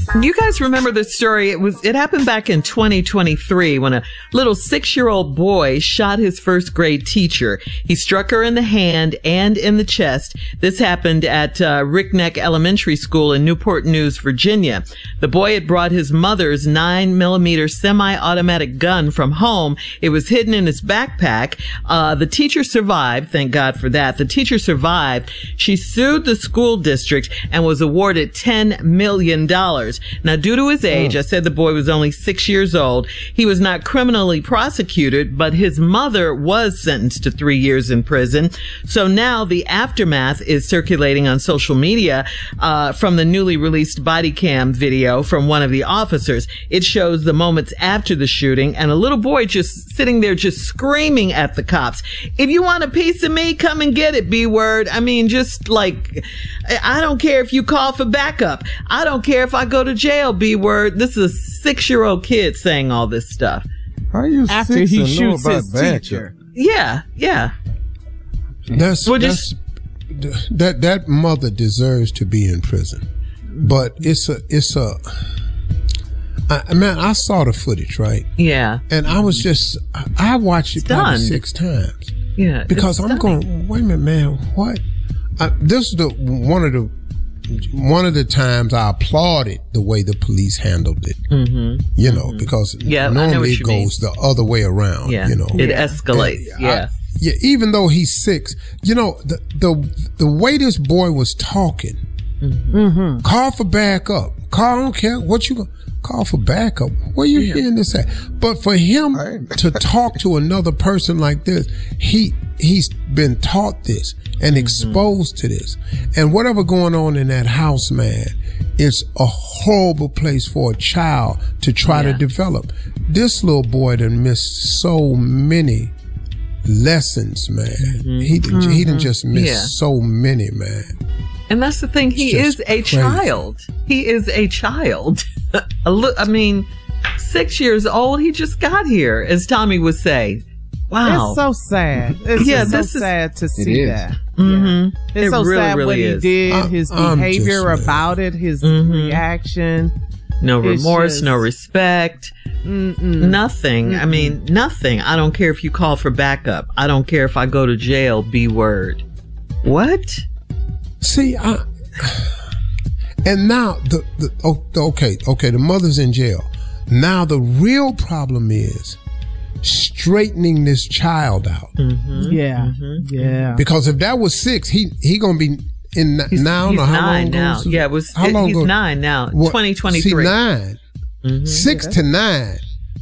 You guys remember the story? It happened back in 2023 when a little 6-year-old boy shot his first grade teacher. He struck her in the hand and in the chest. This happened at Rickneck Elementary School in Newport News, Virginia. The boy had brought his mother's 9mm semi-automatic gun from home. It was hidden in his backpack. The teacher survived. Thank God for that. The teacher survived. She sued the school district and was awarded $10 million. Now, due to his age, I said the boy was only 6 years old. He was not criminally prosecuted, but his mother was sentenced to 3 years in prison. So now the aftermath is circulating on social media from the newly released body cam video from one of the officers. It shows the moments after the shooting and a little boy just sitting there just screaming at the cops. If you want a piece of me, come and get it, B-word. I mean, just like, I don't care if you call for backup. I don't care if I go to jail, B-word. This is a 6-year-old kid saying all this stuff. How are you after 6 he and shoots know about his backup? teacher? Yeah. That mother deserves to be in prison. But I saw the footage, right? Yeah. And I was just, I watched it probably 6 times. Yeah. Because I'm going, wait a minute, man, what? This is one of the times I applauded the way the police handled it. Mm-hmm. You know, because normally it goes the other way around. Yeah. You know, it escalates. Even though he's 6, you know, the way this boy was talking, call for backup. I don't care what you gonna call for backup. Where you hearing this at? But for him to talk to another person like this, he's been taught this and exposed to this. And whatever going on in that house, man, it's a horrible place for a child to try to develop. This little boy done missed so many lessons, man. He done just missed so many, man. And that's the thing. He is a child. He is a child. I mean, 6 years old. He just got here, as Tommy would say. Wow. It's so sad. It's so sad to see that. Mm-hmm. Yeah. It's so really, sad what he did, his behavior about it, his reaction. No remorse, no respect, nothing. I mean, nothing. I don't care if you call for backup. I don't care if I go to jail, B-word. What? See, and now the mother's in jail. Now the real problem is straightening this child out. Yeah. Because if that was 6, he gonna be in now. He's how 9 long now. ago? Yeah, it was. How long he's ago? 9 now. What, 2023. See, 9, 6 to 9.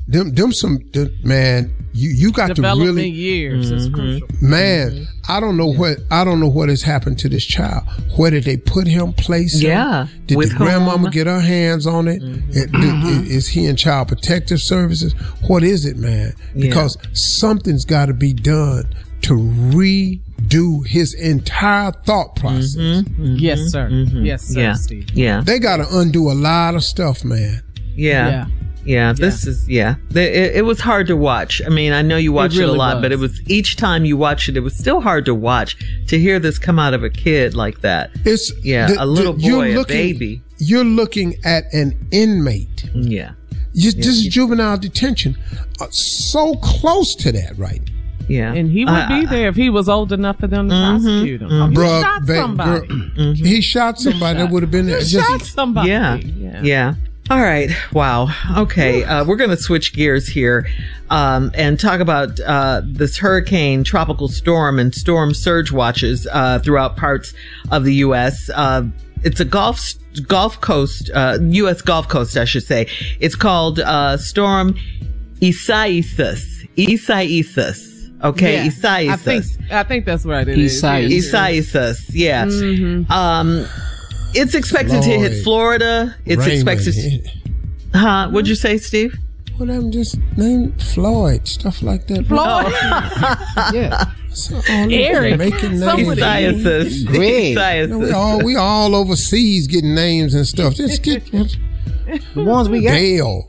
Man, you got development to really years is crucial. Man, I don't know what has happened to this child. Where did they put him, place him? Yeah. Did the grandmama get her hands on it? Is he in Child Protective Services? What is it, man? Because something's got to be done to redo his entire thought process. Yes, sir. Yes, sir, Steve. Yeah. They got to undo a lot of stuff, man. Yeah, this is, it was hard to watch. I mean, I know you watch it a lot, but it was, each time you watch it, it was still hard to watch to hear this come out of a kid like that. It's a little boy, a baby. You're looking at an inmate. Yeah. This is juvenile detention. So close to that, right? Yeah. And he would be there if he was old enough for them to prosecute him. He shot somebody. He shot somebody that would have been there. He shot somebody. Yeah. All right. Wow. Okay. We're going to switch gears here and talk about this hurricane, tropical storm, and storm surge watches throughout parts of the U.S. It's a Gulf Coast, U.S. Gulf Coast, I should say. It's called Storm Isaias. Okay, yeah, Isaias. I think that's right. It is. Isaias. Yeah. It's expected to hit Florida. It's expected. What'd you say, Steve? Well, I'm just named Floyd, stuff like that. Floyd. Yeah. So Eric. Making names. We all overseas getting names and stuff. Just get the ones we got. Dale.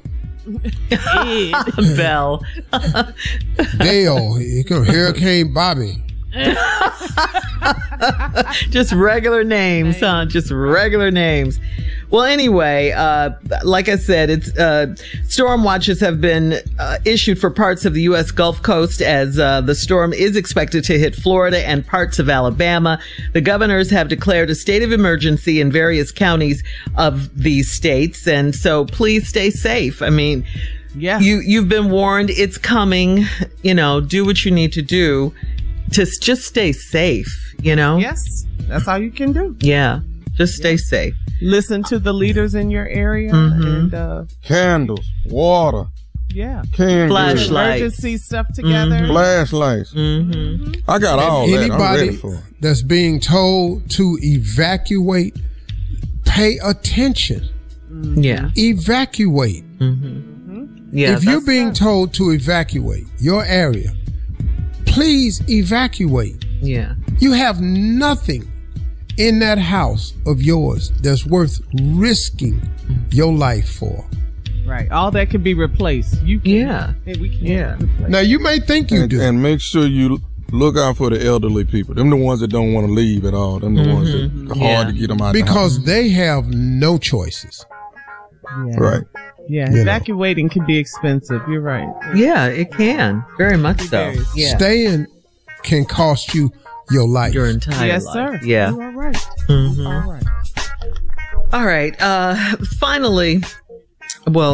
Bell. Dale. Hurricane Bobby. Just regular names, huh? Just regular names. Well, anyway, like I said, it's storm watches have been issued for parts of the U.S. Gulf Coast as the storm is expected to hit Florida and parts of Alabama. The governors have declared a state of emergency in various counties of these states, and so please stay safe. I mean, yeah, you've been warned. It's coming. You know, do what you need to do to just stay safe. You know, yes, that's all you can do. Yeah, just stay safe. Listen to the leaders in your area and candles, water. Yeah. Flashlights. Emergency stuff together. Flashlights. I got all that. I'm ready for it. That's being told to evacuate, pay attention. Yeah. Evacuate. Yeah. If you're being told to evacuate your area, please evacuate. Yeah. You have nothing in that house of yours that's worth risking your life for. Right. All that can be replaced. We can replace. Now you may think you do. And make sure you look out for the elderly people. Them the ones that don't want to leave at all. Them the ones that are hard to get them out because they have no choices. Yeah. Right. Yeah. Evacuating can be expensive. You're right. Yeah, it can. Very much so. Yeah. Staying can cost you your life. Your entire life. Yes, sir. Yeah. You are right. All right. Finally, well,